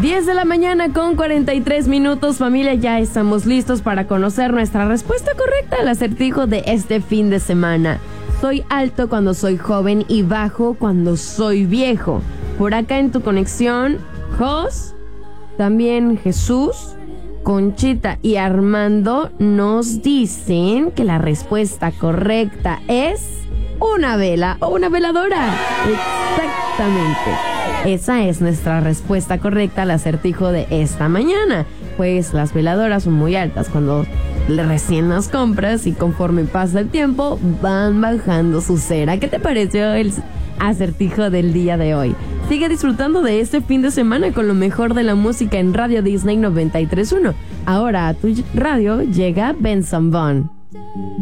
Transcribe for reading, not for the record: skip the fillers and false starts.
10 de la mañana con 43 minutos, familia, ya estamos listos para conocer nuestra respuesta correcta al acertijo de este fin de semana. Soy alto cuando soy joven y bajo cuando soy viejo. Por acá en tu conexión, Jos, también Jesús, Conchita y Armando nos dicen que la respuesta correcta es una vela o una veladora. Exactamente. Esa es nuestra respuesta correcta al acertijo de esta mañana. Pues las veladoras son muy altas cuando recién las compras y conforme pasa el tiempo van bajando su cera. ¿Qué te pareció el acertijo del día de hoy? Sigue disfrutando de este fin de semana con lo mejor de la música en Radio Disney 93.1. Ahora a tu radio llega Benson Boone.